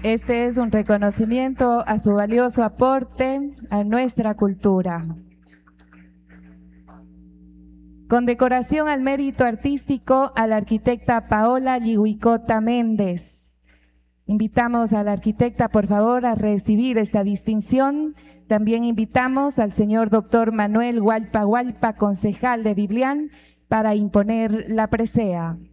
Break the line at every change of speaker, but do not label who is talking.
Este es un reconocimiento a su valioso aporte a nuestra cultura. Condecoración al mérito artístico a la arquitecta Paola Llihuicota Méndez. Invitamos a la arquitecta, por favor, a recibir esta distinción. También invitamos al señor doctor Manuel Hualpa Hualpa, concejal de Biblián, para imponer la presea.